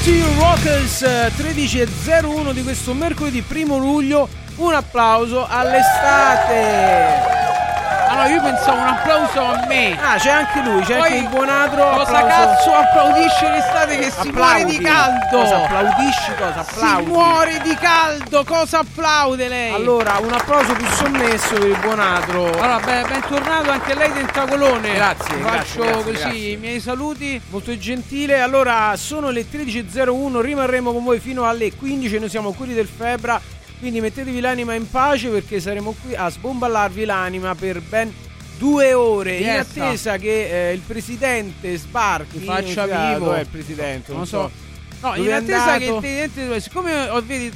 Steel Rockers, 13:01 di questo mercoledì 1 luglio. Un applauso all'estate. Allora io pensavo un applauso a me. Ah, c'è anche lui, c'è anche il Buonadro. Cosa cazzo applaudisce l'estate che si muore di caldo? Cosa applaudisci? Cosa applaudi? Si muore di caldo, cosa applaude lei? Allora, un applauso più sommesso per il Buonadro. Allora, bentornato anche lei Tentacolone. Grazie. Faccio grazie, così grazie. i miei saluti. Molto gentile. Allora, sono le 13:01, rimarremo con voi fino alle 15. Noi siamo quelli del Febra. Quindi mettetevi l'anima in pace perché saremo qui a sbomballarvi l'anima per ben 2 ore in attesa che il presidente sbarchi. Faccia vivo. È il presidente, non so. No, in attesa che il presidente, siccome vedi